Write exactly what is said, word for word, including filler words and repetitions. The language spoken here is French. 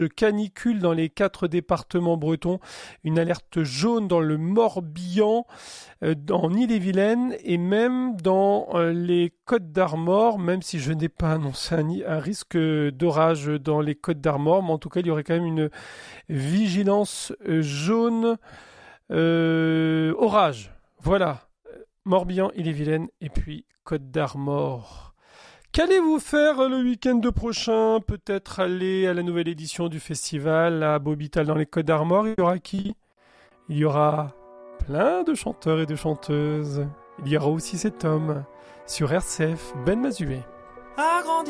canicule dans les quatre départements bretons, une alerte jaune dans le Morbihan, euh, en Ille-et-Vilaine et même dans euh, les Côtes-d'Armor, même si je n'ai pas annoncé un, un risque d'orage dans les Côtes-d'Armor, mais en tout cas il y aurait quand même une vigilance euh, jaune euh, orage. Voilà, Morbihan, Ille-et-Vilaine et puis Côtes-d'Armor. Qu'allez-vous faire le week-end prochain? Peut-être aller à la nouvelle édition du festival à Bobital dans les Côtes-d'Armor. Il y aura qui? Il y aura plein de chanteurs et de chanteuses. Il y aura aussi cet homme sur R C F, Ben Mazué.